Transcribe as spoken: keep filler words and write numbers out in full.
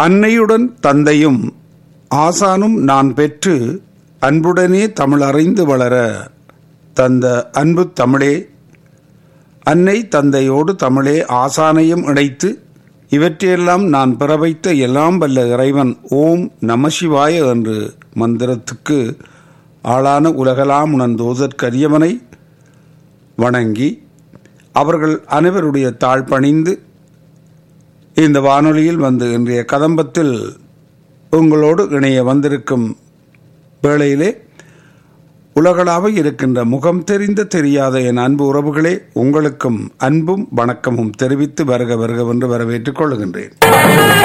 அன்னையுடன் தந்தையும் ஆசானும் நான் பெற்று அன்புடனே தமிழறிந்து வளர தந்த அன்பு தமிழே, அன்னை தந்தையோடு தமிழே ஆசானையும் இணைத்து இவற்றையெல்லாம் நான் பெற வைத்த எல்லாம் வல்ல இறைவன் ஓம் நமசிவாய என்று மந்திரத்துக்கு ஆளான உலகலாம் உணர்ந்தோதற்கரியவனை வணங்கி அவர்கள் அனைவருடைய தாழ் பணிந்து இந்த வானொலியில் வந்து இன்றைய கதம்பத்தில் உங்களோடு இணைய வந்திருக்கும் வேளையிலே உலகளாக இருக்கின்ற முகம் தெரிந்த தெரியாத என் அன்பு உறவுகளே, உங்களுக்கும் அன்பும் வணக்கமும் தெரிவித்து வருக வருக என்று வரவேற்றுக் கொள்கின்றேன்.